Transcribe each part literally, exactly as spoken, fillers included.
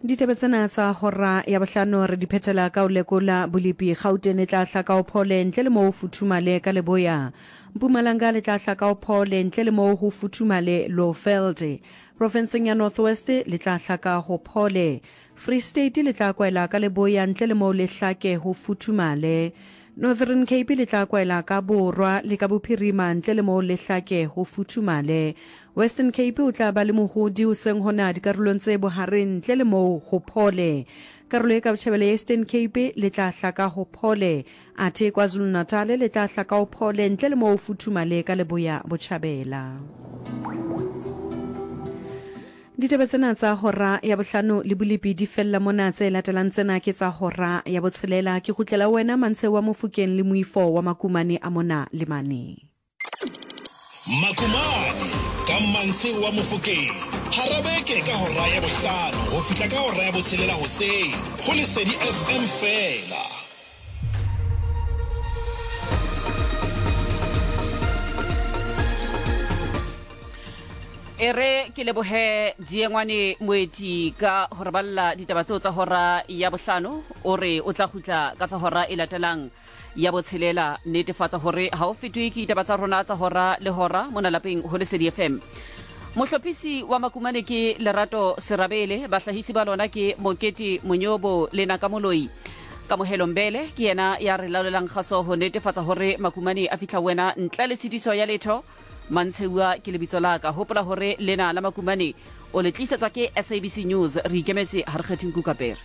Ditaba tsena tsa hora ya bohlano re di phethela ka o lekola Bolipi Gauteng e tla hlaka o phole ntle le moo futhumale ka Leboya. Mpumalanga le tla hlaka o phole ntle le moo ho futhumale Lowveld. Provinceng ya North West le tla hlaka ho phole. Free State le tla kwaela ka Leboya ntle le moo le hlake ho futhumale. Northern Cape le tla kwaela ka Borwa le ka Bophirima ntle le moo le hlake ho futhumale. Western Cape o tla ba le mohodi o seng hona dikarolong tse bohareng ntle le moo ho phole. Karolo e ka Botjhabela Eastern Cape le tla hlaka ho phole. Athe KwaZulu Natal le tla hlaka ho phole ntle le moo ho futhumale ka Leboya Botjhabela. Ditaba tsena tsa hora ya bohlano le Bolipi di fella mona tse latelang tsena ke tsa hora ya botshelela ke gutlela wena Mantshe wa Mofokeng le Moifo wa Makumane a mona le mane. Makumane ka Mantshe wa Mofokeng harabeke ka hora ya bohlano ho fihla ka hora ya botshelela hoseng ho Lesedi F M fela. Ere ke lebohe Diengwane Moeti ka hore balla ditaba tseo tsa hora ya bohlano o re o tla khutla ka tsa hora e latelang ya botshelela netefatsa hore ha o fetwe ke ditaba tsa rona tsa hora le hora mona lapeng ho Lesedi F M. Mohlophisi wa Makumane ke Lerato Serabele, bahlahisi ba lona ke Moketi Monyobo le Nakamoloi. Kamohelo Mbele ke yena ya re laolelang kgaso ho netefatsa hore Makumane a fihla wena ntle le sediso ya letho. Mantshewa ke lebitso la ka hopola hore lena la Makumane o le tlisetswa ke S A B C News re ikemetse ha re kgetheng Kukapere.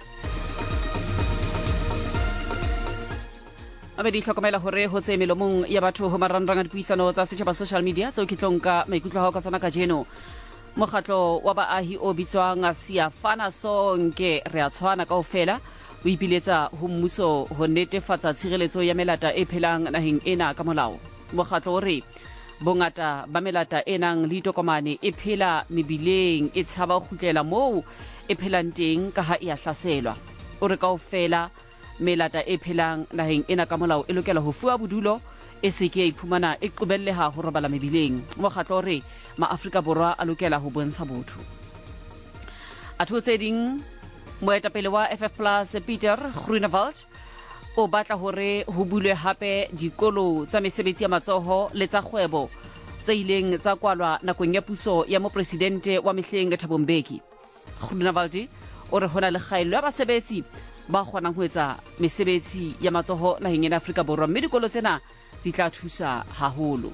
A be di hlokomela hore ho tse melomong ya batho ho marangrang a dipuisano tsa setjhaba social media tseo ke tlong ka maikutlo a hao ka tsona ka jeno. Mokgatlo wa baahi o bitswang Siafana Sonke re a tshwana kaofela o ipiletsa ho mmuso ho netefatsa tshireletso ya melata e phelang naheng ena ka molao. Mokgatlo o re bongata ba melata enang le tokomane e phela mebileng e tshaba ho kgutlela moo e phelang teng ka ha e a hlaselwa. O re kaofela melata e phelang naheng ena ka molao e lokela ho fuwa bodulo e se ke iphumana e qobelleha ho robala mebileng. Mokgatlo o re ma-Afrika Borwa a lokela ho bontsha botho. A tse ding moetapele wa F F Plus Peter Groenewald o batla hore ho bulwe hape dikolo tsa mesebetsi ya matsoho le tsa kgwebo tse ileng tsa kwalwa nakong ya puso ya mopresidente wa mehleng Thabo Mbeki. Groenewald o re hona le kgaello ya basebetsi ba kgonang ho etsa mesebetsi ya matsoho naheng ya Afrika Borwa mme dikolo tsena di tla thusa haholo.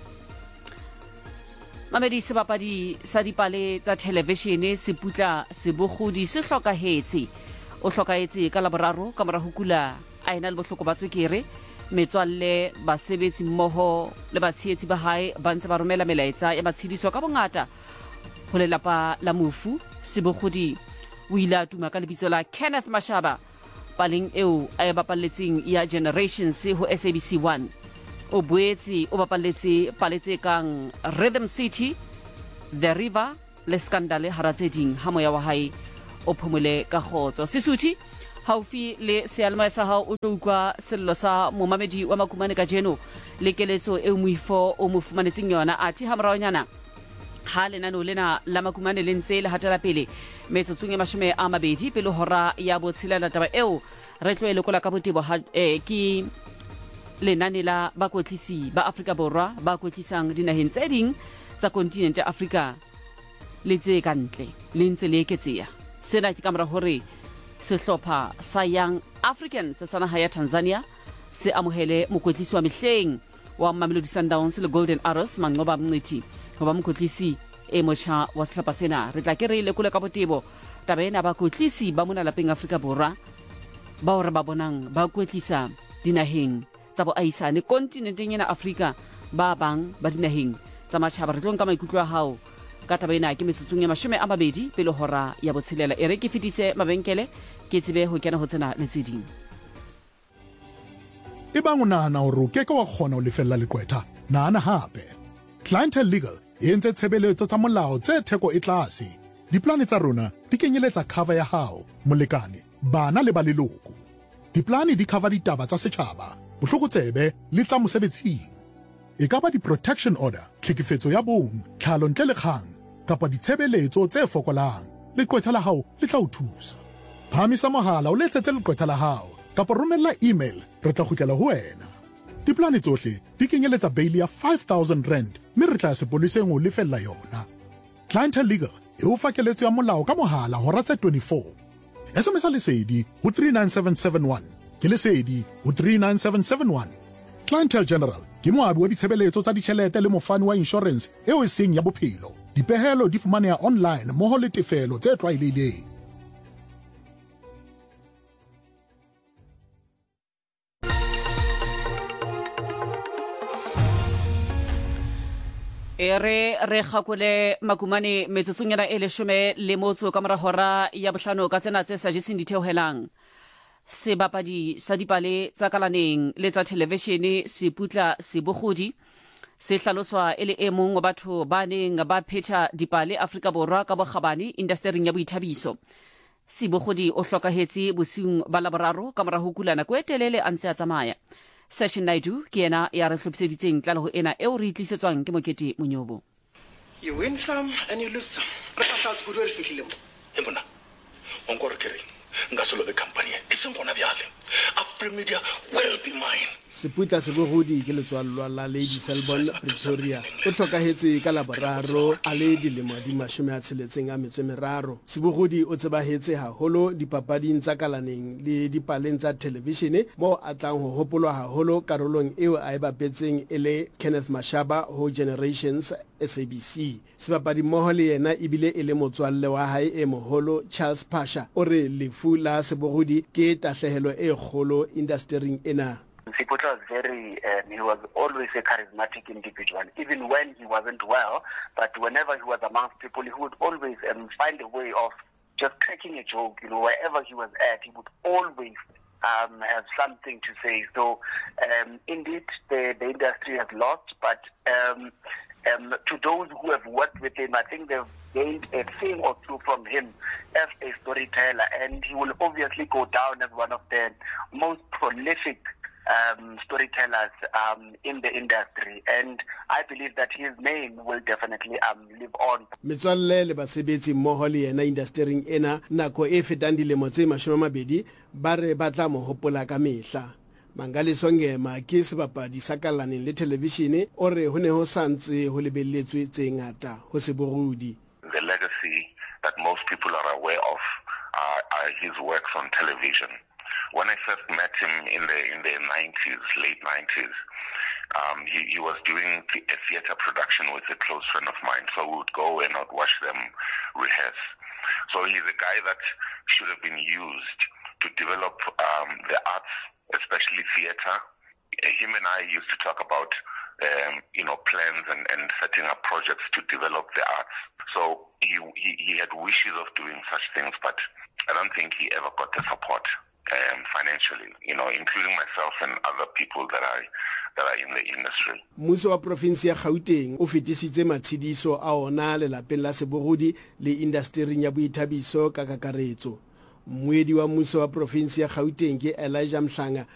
Mamedi sebapadi sa dipale tsa televishene se putla sebogodi se hlokahetse o hlokahetse ka laboraro ka mora ho kula a ena le bohloko ba tswekere metswalle basebetsi mmoho le batshehetsi ba hae ba ntse ba romela melaetsa ya matshediso ka bongata ho lelapa la mofu. Sebogodi o ile a tuma ka lebitso la Kenneth Mashaba paleng eo a e bapalletseng ya Generations ho S A B C one. O boetse o bapalletse paletse kang Rhythm City, The River le Scandal hara tse ding ha moya wa hae o phomole ka khotso. Sisuthi haufi le sealma sa hao o tlo ukwa sello sa momamedi wa Makumane ka jeno le keletso e Moifo o mo fumanetseng yona athi ha moraonyana ha lenano lena la Makumane le ntse le hatela pele metsotsong e mashome a mabedi pele hora ya botshelela taba eo re tlo e lekola ka botebo eh, ke lenane la bakwetlisi ba Afrika Borwa ba kwetlisang dinaheng tse ding tsa kontinente ya Afrika le tse kantle le ntse le eketseha. Sena ke kamora hore sehlopha sa Young Africans sa naha ya Tanzania se amohele mokwetlisi wa mehleng wa Mamelodi Sundowns le Golden Arrows Manqoba Mnqithi ho ba mokwetlisi e motjha wa sehlopha sena. Re tla ke re lekole ka botebo taba ena ba kwetlisi ba mona lapeng Afrika Borwa ba hore ba bonang ba kwetlisa dinaheng tsa boahisane kontinenteng ena Afrika ba bang ba dinaheng tsa matjhaba. Re tlong ka maikutlo a hao ka taba ena ke metsotsong ya mashome a mabedi pele hora ya botshelela. E re ke fetise mabenkele ke tsebe ho kena ho tsena le tseding. E bang o nahana hore o keke wa kgona ho lefella leqwetha, nahana hape. Clientele Legal e entse tshebeletso tsa molao tse theko e tlase. Diplane tsa rona di kenyeletsa cover ya hao, molekane, bana le ba leloko. Diplane di cover ditaba tsa setjhaba, bohlokotsebe le tsa mosebetsing. E ka ba di-protection order, tlhekefetso ya bong, tlhalo ntle le kgang, kapa ditshebeletso tse fokolang. Leqwetha la hao le tla o thusa. phamisa mohala o letsetse leqwetha la hao kapa romella email re tla kgutlela ho wena. Diplane tsohle di kenyeletsa bail ya five thousand rand mme re tla sepoleseng o lefella yona. Clientele Legal e o fa keletso ya molao ka mohala hora tse twenty-four. S M S lesedi ho three nine seven seven one ke lesedi ho three nine seven seven one. Clientele General ke moabi wa ditshebeletso tsa ditjhelete le mofani wa insurance eo e seng ya bophelo. Dipehelo di fumaneha online mmoho le tefelo tse tlwaelehileng. Ere re gakole makumane metsotsonyana e leshome le motso ka mora hora ya bohlano ka tsena tse sa jeseng ditheohelang. Sebapadi sa dipale tsa kalaneng le tsa televishene Seputla Sebogodi se hlaloswa e le e mong wa batho ba neng ba phetha dipale Afrika Borwa ka bokgabane indastering ya boithabiso. Sebogodi o hlokahetse bosiung ba laboraro ka mora ho kula nako e telele a ntse a tsamaya. Session Naidu ke ena ya re hlophiseditseng tlaleho ena eo re itlisetswang ke Mokete Monyobo. You win some and you lose some. Re ka hlatsa kudu re fihlile mo. E bona. Onko re kere nga solo be company e seng gona bjale. Afrimedia will be mine. Seputla Sebogodi ke letswallwa la Lady Selborne Pretoria o hlokahetse ka laboraro a le dilemo di mashome a tsheletseng a metso e meraro. Sebogodi o tsebahetse haholo dipapading tsa kalaneng le dipaleng tsa televishene mo a tlang ho hopolwa haholo karolong eo a e bapetseng e le Kenneth Mashaba ho Generations S A B C. Sebapadi mmoho le yena ebile e le motswalle wa hae e moholo Charles Pasha o re lefu la Sebogodi ke tahlehelo e kgolo indastering ena. Seputla was very, um, he was always a charismatic individual, even when he wasn't well, but whenever he was amongst people, he would always um, find a way of just cracking a joke, you know, wherever he was at, he would always um, have something to say. So, um, indeed, the, the industry has lost, but um, um, to those who have worked with him, I think they've gained a thing or two from him as a storyteller, and he will obviously go down as one of the most prolific Um, storytellers um, in the industry, and I believe that his name will definitely um, live on. Metswalle le basebetsi mmoho le yena indastering ena nako e fetang dilemo tse mashome a mabedi ba re ba tla mo hopola ka mehla. Mangaliso Ngema ke sebapadi sa kalaneng le televishene o re ho ne ho santse ho lebelletswe tse ngata ho Sebogodi. The legacy that most people are aware of are, are his works on television. When I first met him in the in the nineties, late nineties, um, he, he was doing a theater production with a close friend of mine. So we would go and I'd watch them rehearse. So he's a guy that should have been used to develop um, the arts, especially theater. Him and I used to talk about um, you know plans and, and setting up projects to develop the arts. So he, he he had wishes of doing such things, but I don't think he ever got the support. Um, financially, you know, including myself and other people that are that are in the industry. Mmuso wa province ya Gauteng o fetisitse matshidiso a ona le lapeng la Sebogodi le indastering ya boithabiso ka kakaretso. Mmuedi wa mmuso wa province ya Gauteng ke Elijah Mhlanga